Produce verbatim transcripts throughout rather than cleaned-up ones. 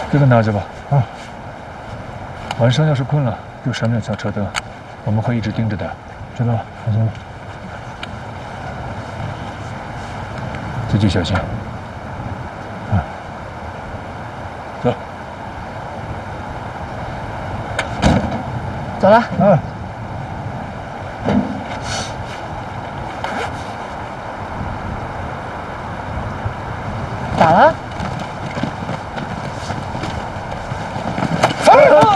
这个拿着吧。 啊。 晚上要是困了，有闪亮小车灯，我们会一直盯着的。 知道了，放心吧。 自己小心。啊。走。 走了。 嗯。 咋了？ 哎！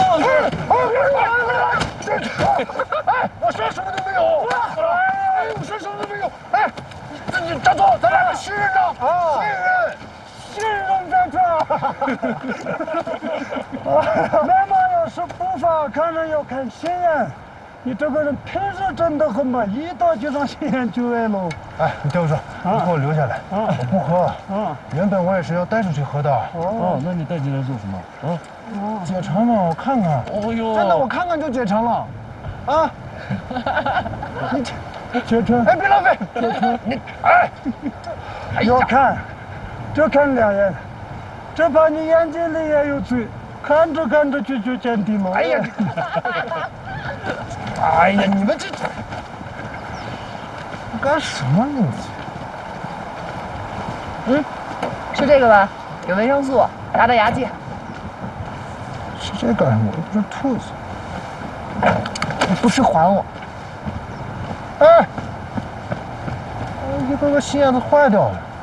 哎！我说什么都没有！哎！我说什么都没有！哎！张总，咱俩是新人呢！啊！新人，新人在这。那么要是不法看人要看心眼，你这个人平时真的很嘛，一到就让心眼就歪喽。哎，你听我说，你给我留下来，我不喝。啊，原本我也是要带出去喝的。 哦，那你带进来做什么？啊？ 解馋嘛，我看看。 哦呦， 真的，我看看就解馋了。啊！你解馋？哎，别浪费！解馋！你哎，要看，就看两眼，这把你眼睛里也有罪，看着看着就就见底了。哎呀！哎呀，你们这干什么呢？ 嗯，是这个吧？有维生素，打打牙祭。 是这干什么？我又不是兔子。 你不是还我？ 哎，一个个心眼子坏掉了。